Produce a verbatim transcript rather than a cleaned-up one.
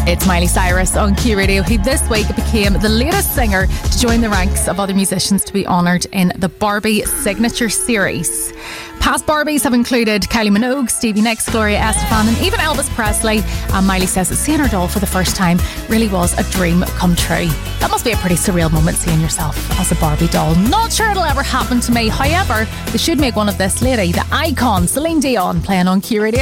It's Miley Cyrus on Q Radio, who this week became the latest singer to join the ranks of other musicians to be honoured in the Barbie Signature Series. Past Barbies have included Kylie Minogue, Stevie Nicks, Gloria Estefan and even Elvis Presley. And Miley says that seeing her doll for the first time really was a dream come true. That must be a pretty surreal moment, seeing yourself as a Barbie doll. Not sure it'll ever happen to me. However, they should make one of this lady, the icon Celine Dion, playing on Q Radio.